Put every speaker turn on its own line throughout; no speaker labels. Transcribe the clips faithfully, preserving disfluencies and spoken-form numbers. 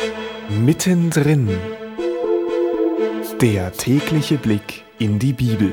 Mittendrin. Der tägliche Blick in die Bibel.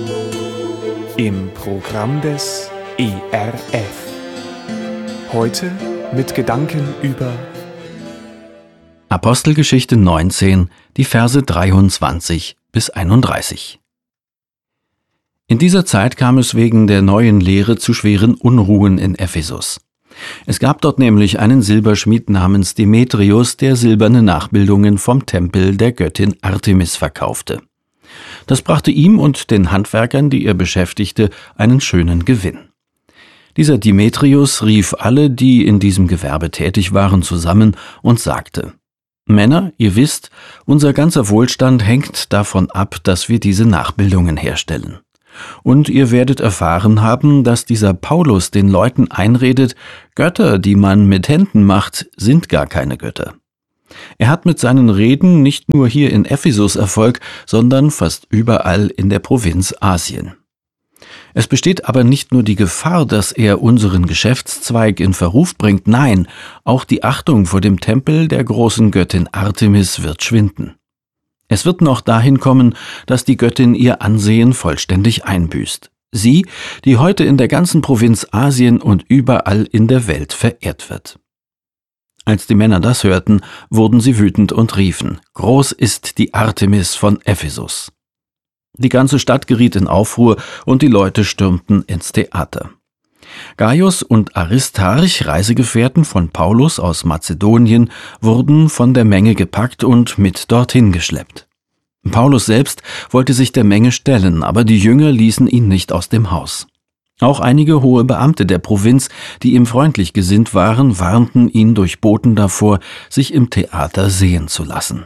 Im Programm des E R F. Heute mit Gedanken über
Apostelgeschichte neunzehn, die Verse dreiundzwanzig bis einunddreißig. In dieser Zeit kam es wegen der neuen Lehre zu schweren Unruhen in Ephesus. Es gab dort nämlich einen Silberschmied namens Demetrius, der silberne Nachbildungen vom Tempel der Göttin Artemis verkaufte. Das brachte ihm und den Handwerkern, die er beschäftigte, einen schönen Gewinn. Dieser Demetrius rief alle, die in diesem Gewerbe tätig waren, zusammen und sagte: Männer, ihr wisst, unser ganzer Wohlstand hängt davon ab, dass wir diese Nachbildungen herstellen. Und ihr werdet erfahren haben, dass dieser Paulus den Leuten einredet, Götter, die man mit Händen macht, sind gar keine Götter. Er hat mit seinen Reden nicht nur hier in Ephesus Erfolg, sondern fast überall in der Provinz Asien. Es besteht aber nicht nur die Gefahr, dass er unseren Geschäftszweig in Verruf bringt, nein, auch die Achtung vor dem Tempel der großen Göttin Artemis wird schwinden. Es wird noch dahin kommen, dass die Göttin ihr Ansehen vollständig einbüßt. Sie, die heute in der ganzen Provinz Asien und überall in der Welt verehrt wird. Als die Männer das hörten, wurden sie wütend und riefen: Groß ist die Artemis von Ephesus. Die ganze Stadt geriet in Aufruhr und die Leute stürmten ins Theater. Gaius und Aristarch, Reisegefährten von Paulus aus Mazedonien, wurden von der Menge gepackt und mit dorthin geschleppt. Paulus selbst wollte sich der Menge stellen, aber die Jünger ließen ihn nicht aus dem Haus. Auch einige hohe Beamte der Provinz, die ihm freundlich gesinnt waren, warnten ihn durch Boten davor, sich im Theater sehen zu lassen.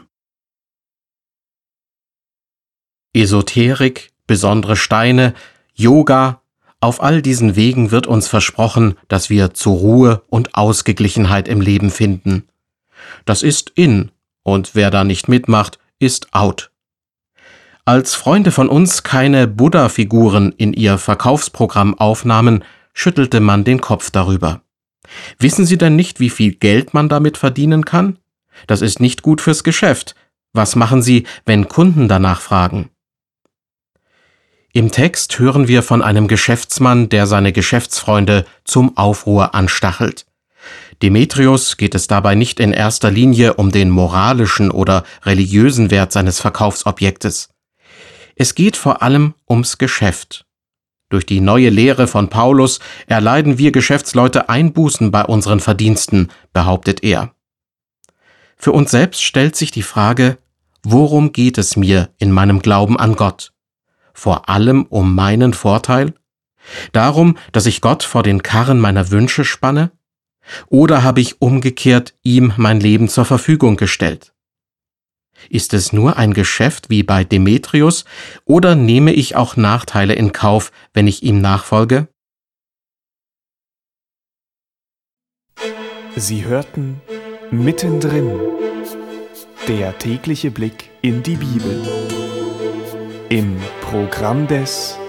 Esoterik, besondere Steine, Yoga, auf all diesen Wegen wird uns versprochen, dass wir zur Ruhe und Ausgeglichenheit im Leben finden. Das ist in, und wer da nicht mitmacht, ist out. Als Freunde von uns keine Buddha-Figuren in ihr Verkaufsprogramm aufnahmen, schüttelte man den Kopf darüber. Wissen Sie denn nicht, wie viel Geld man damit verdienen kann? Das ist nicht gut fürs Geschäft. Was machen Sie, wenn Kunden danach fragen? Im Text hören wir von einem Geschäftsmann, der seine Geschäftsfreunde zum Aufruhr anstachelt. Demetrius geht es dabei nicht in erster Linie um den moralischen oder religiösen Wert seines Verkaufsobjektes. Es geht vor allem ums Geschäft. Durch die neue Lehre von Paulus erleiden wir Geschäftsleute Einbußen bei unseren Verdiensten, behauptet er. Für uns selbst stellt sich die Frage: Worum geht es mir in meinem Glauben an Gott? Vor allem um meinen Vorteil? Darum, dass ich Gott vor den Karren meiner Wünsche spanne? Oder habe ich umgekehrt ihm mein Leben zur Verfügung gestellt? Ist es nur ein Geschäft wie bei Demetrius, oder nehme ich auch Nachteile in Kauf, wenn ich ihm nachfolge?
Sie hörten Mittendrin. Der tägliche Blick in die Bibel. Im Programm des